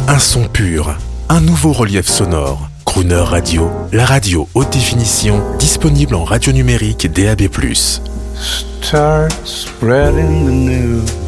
Un son pur, un nouveau relief sonore. Crooner Radio, la radio haute définition, disponible en radio numérique DAB+. Start spreading the news.